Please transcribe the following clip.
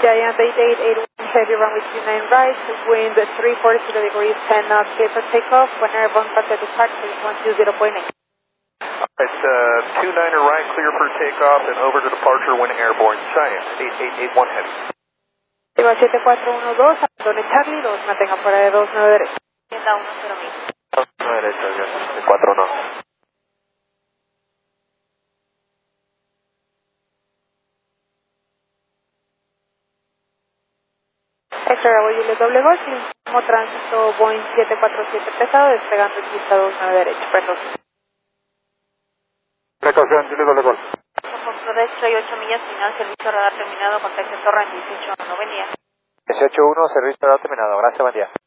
Giant 8881 Heavy runway 29 right, wind 340 degrees, 10 knots, clear for takeoff. When airborne, contact depart, 120.8. It's 29er right, clear for takeoff, and over to departure when airborne. Giant 8881 Heavy. Lleva 7412, abandone Charlie 2, mantenga fuera de 29 derecho. Tienda 10.000. 2 derecho, avión 4 no. Extra Bravo Juliet doble Golf, como tránsito Boeing 747 pesado, despegando en pista 29 derecho, perdón. Precaución, Juliet doble Golf. Por derecho y 8 millas, final, servicio radar terminado, contacto Torrent 18 no venía. 18-1, servicio radar terminado, gracias, buen día.